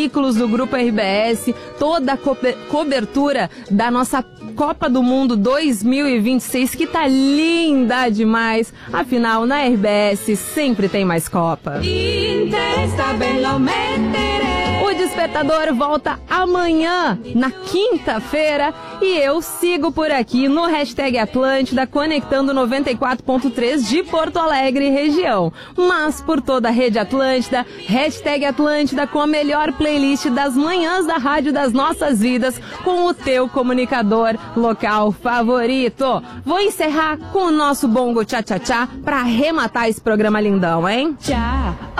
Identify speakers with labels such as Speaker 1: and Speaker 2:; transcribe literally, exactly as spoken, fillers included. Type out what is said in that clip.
Speaker 1: veículos do Grupo R B S, toda a co- cobertura da nossa Copa do Mundo dois mil e vinte e seis, que tá linda demais. Afinal, na R B S sempre tem mais Copa. O Despertador volta amanhã, na quinta-feira, e eu sigo por aqui no Hashtag Atlântida, conectando noventa e quatro ponto três de Porto Alegre e região. Mas por toda a rede Atlântida, Hashtag Atlântida com a melhor playlist das manhãs da rádio das nossas vidas, com o teu comunicador local favorito. Vou encerrar com o nosso bongo tchá-tchá-tchá pra arrematar esse programa lindão, hein? Tchá!